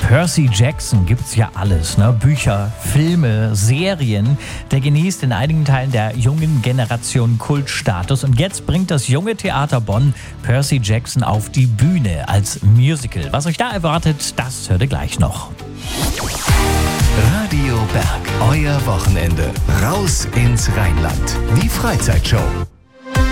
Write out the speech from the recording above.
Percy Jackson gibt's ja alles, ne? Bücher, Filme, Serien. Der genießt in einigen Teilen der jungen Generation Kultstatus. Und jetzt bringt das Junge Theater Bonn Percy Jackson auf die Bühne als Musical. Was euch da erwartet, das hört ihr gleich noch. Radio Berg, euer Wochenende. Raus ins Rheinland. Die Freizeitshow.